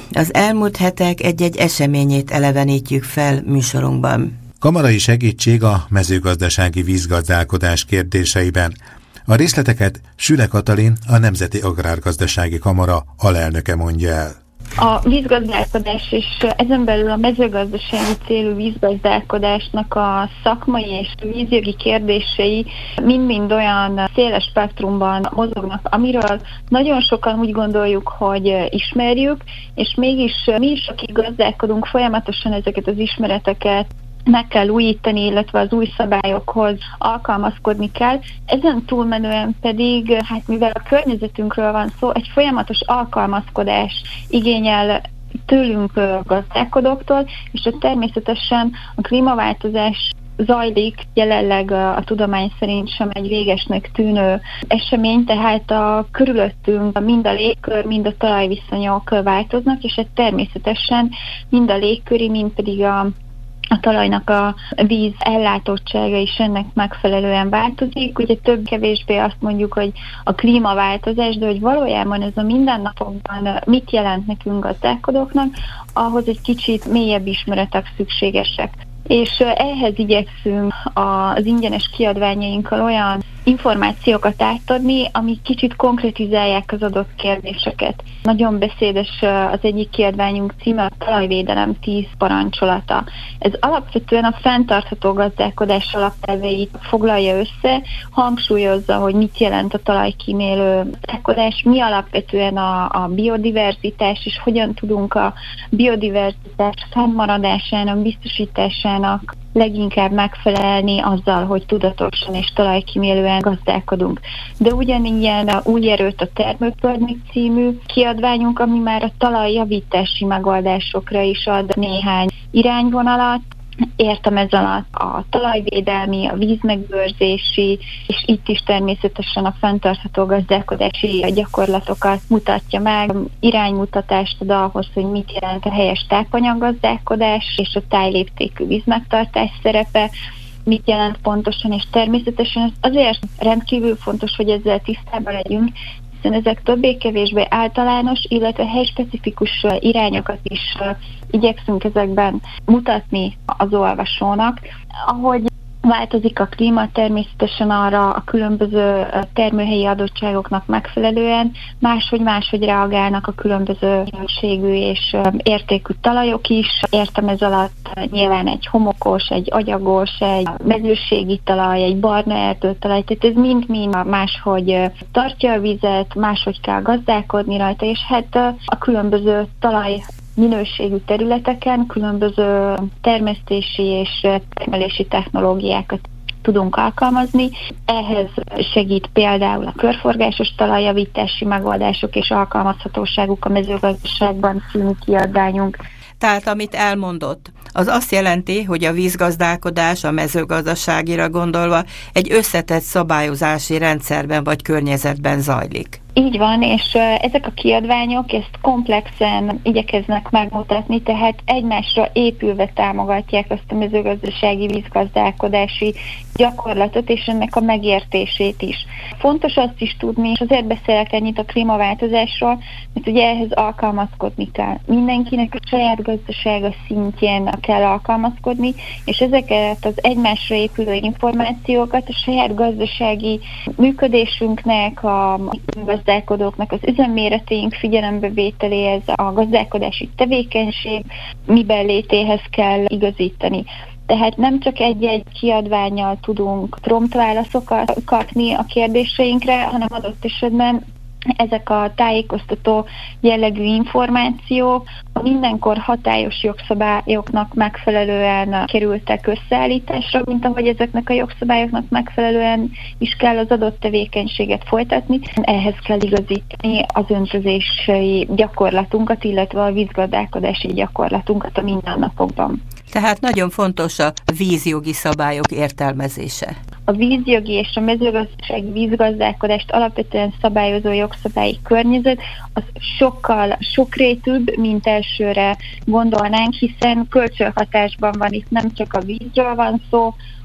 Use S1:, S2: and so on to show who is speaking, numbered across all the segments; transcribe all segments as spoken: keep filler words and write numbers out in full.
S1: Az elmúlt hetek egy-egy eseményét elevenítjük fel műsorunkban.
S2: Kamarai segítség a mezőgazdasági vízgazdálkodás kérdéseiben. A részleteket Süle Katalin, a Nemzeti Agrárgazdasági Kamara alelnöke mondja el.
S3: A vízgazdálkodás és ezen belül a mezőgazdasági célú vízgazdálkodásnak a szakmai és vízjogi kérdései mind-mind olyan széles spektrumban mozognak, amiről nagyon sokan úgy gondoljuk, hogy ismerjük, és mégis mi is, akik gazdálkodunk, folyamatosan ezeket az ismereteket meg kell újítani, illetve az új szabályokhoz alkalmazkodni kell. Ezen túlmenően pedig, hát mivel a környezetünkről van szó, egy folyamatos alkalmazkodás igényel tőlünk gazdálkodóktól, és természetesen a klímaváltozás zajlik, jelenleg a tudomány szerint sem egy végesnek tűnő esemény, tehát a körülöttünk mind a légkör, mind a talajviszonyok változnak, és ez természetesen mind a légköri, mind pedig a A talajnak a víz ellátottsága is ennek megfelelően változik. Ugye több-kevésbé azt mondjuk, hogy a klímaváltozás, de hogy valójában ez a mindennapokban mit jelent nekünk gazdálkodóknak, ahhoz egy kicsit mélyebb ismeretek szükségesek. És ehhez igyekszünk az ingyenes kiadványainkkal olyan információkat átadni, amik kicsit konkretizálják az adott kérdéseket. Nagyon beszédes az egyik kiadványunk címe, a talajvédelem tíz parancsolata. Ez alapvetően a fenntartható gazdálkodás alapelveit foglalja össze, hangsúlyozza, hogy mit jelent a talajkímélő gazdálkodás, mi alapvetően a, a biodiverzitás, és hogyan tudunk a biodiverzitás fennmaradásának, biztosításának leginkább megfelelni azzal, hogy tudatosan és talajkímélően gazdálkodunk. De ugyanilyen Új erőt a termőföldnek című kiadványunk, ami már a talajjavítási megoldásokra is ad néhány irányvonalat. Értem ez alatt a talajvédelmi, a vízmegőrzési, és itt is természetesen a fenntartható gazdálkodási gyakorlatokat mutatja meg, iránymutatást ad ahhoz, hogy mit jelent a helyes tápanyaggazdálkodás és a tájléptékű vízmegtartás szerepe, mit jelent pontosan, és természetesen ez azért rendkívül fontos, hogy ezzel tisztában legyünk, hiszen ezek többé-kevésbé általános, illetve helyspecifikus irányokat is igyekszünk ezekben mutatni az olvasónak. Ahogy változik a klíma, természetesen arra a különböző termőhelyi adottságoknak megfelelően máshogy máshogy reagálnak a különböző minőségű és értékű talajok is. Értem ez alatt nyilván egy homokos, egy agyagos, egy mezőségi talaj, egy barna erdőtalaj, tehát ez mind-mind máshogy tartja a vizet, máshogy kell gazdálkodni rajta, és hát a különböző talaj minőségű területeken különböző termesztési és termelési technológiákat tudunk alkalmazni. Ehhez segít például a körforgásos talajjavítási megoldások és alkalmazhatóságuk a mezőgazdaságban című kiadványunk.
S1: Tehát amit elmondott, az azt jelenti, hogy a vízgazdálkodás a mezőgazdaságira gondolva egy összetett szabályozási rendszerben vagy környezetben zajlik.
S3: Így van, és ezek a kiadványok ezt komplexen igyekeznek megmutatni, tehát egymásra épülve támogatják azt a mezőgazdasági vízgazdálkodási gyakorlatot és ennek a megértését is. Fontos azt is tudni, és azért beszélek ennyit a klímaváltozásról, mert ugye ehhez alkalmazkodni kell. Mindenkinek a saját gazdasága szintjén kell alkalmazkodni, és ezeket az egymásra épülő információkat a saját gazdasági működésünknek, a gazdálkodóknak az üzemméretéink figyelembevételéhez, a gazdálkodási tevékenység miben létéhez kell igazítani. Tehát nem csak egy-egy kiadvánnyal tudunk prompt válaszokat kapni a kérdéseinkre, hanem adott esetben ezek a tájékoztató jellegű információk a mindenkor hatályos jogszabályoknak megfelelően kerültek összeállításra, mint ahogy ezeknek a jogszabályoknak megfelelően is kell az adott tevékenységet folytatni. Ehhez kell igazítani az öntözési gyakorlatunkat, illetve a vízgazdálkodási gyakorlatunkat a mindennapokban.
S1: Tehát nagyon fontos a vízjogi szabályok értelmezése.
S3: A vízjogi és a mezőgazdasági vízgazdálkodást alapvetően szabályozó jogszabályi környezet az sokkal sokrétűbb, mint elsőre gondolnánk, hiszen kölcsönhatásban van, itt nem csak a vízről van szó,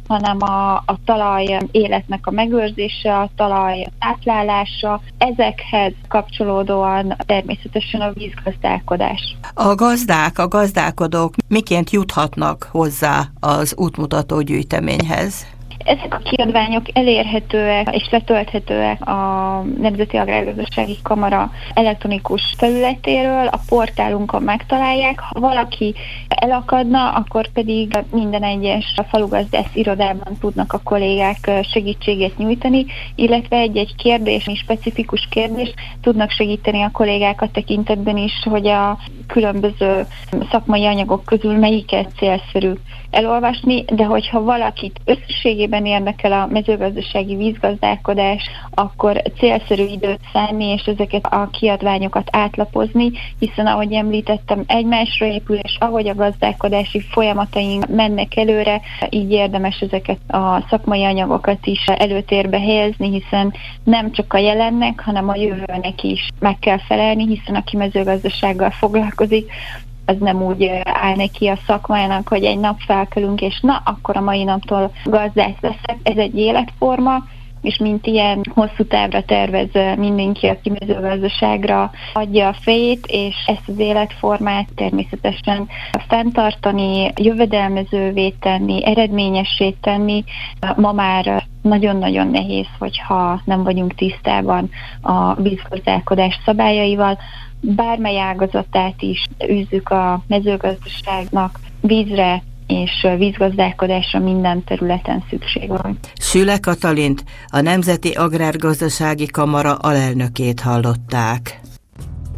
S3: hanem a, a talaj életnek a megőrzése, a talaj táplálása, ezekhez kapcsolódóan természetesen a vízgazdálkodás.
S1: A gazdák, a gazdálkodók miként juthatnak hozzá az útmutató gyűjteményhez?
S3: Ezek a kiadványok elérhetőek és letölthetőek a Nemzeti Agrárgazdasági Kamara elektronikus felületéről, a portálunkon megtalálják. Ha valaki elakadna, akkor pedig minden egyes falugazdász irodában tudnak a kollégák segítséget nyújtani, illetve egy-egy kérdés, specifikus kérdés tudnak segíteni a kollégák a tekintetben is, hogy a különböző szakmai anyagok közül melyiket célszerű elolvasni, de hogyha valakit összességében érdekel a mezőgazdasági vízgazdálkodás, akkor célszerű időt szánni, és ezeket a kiadványokat átlapozni, hiszen ahogy említettem, egymásra épül, és ahogy a gazdálkodási folyamataink mennek előre, így érdemes ezeket a szakmai anyagokat is előtérbe helyezni, hiszen nem csak a jelennek, hanem a jövőnek is meg kell felelni, hiszen aki mezőgazdasággal foglalkozik, az nem úgy áll neki a szakmának, hogy egy nap felkelünk, és na, akkor a mai naptól gazdász leszek. Ez egy életforma, és mint ilyen hosszú távra tervez mindenki, aki mezőgazdaságra adja a fejét, és ezt az életformát természetesen fenntartani, jövedelmezővé tenni, eredményessé tenni, ma már nagyon-nagyon nehéz, hogyha nem vagyunk tisztában a vízgazdálkodás szabályaival. Bármely ágazatát is űzzük a mezőgazdaságnak, vízre és vízgazdálkodásra minden területen szükség van.
S1: Süle Katalint, a Nemzeti Agrárgazdasági Kamara alelnökét hallották.